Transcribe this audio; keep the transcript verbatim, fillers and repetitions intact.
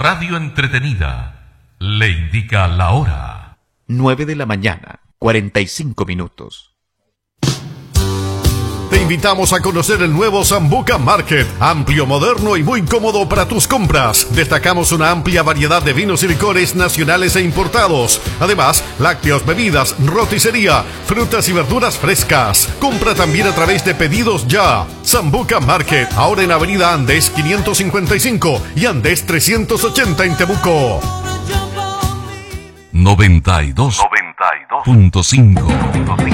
radio entretenida, le indica la hora. nueve de la mañana, cuarenta y cinco minutos. Te invitamos a conocer el nuevo Sambuca Market, amplio, moderno y muy cómodo para tus compras. Destacamos una amplia variedad de vinos y licores nacionales e importados. Además, lácteos, bebidas, roticería, frutas y verduras frescas. Compra también a través de Pedidos Ya. Sambuca Market, ahora en Avenida Andes quinientos cincuenta y cinco y Andes trescientos ochenta en Temuco. noventa y dos punto cinco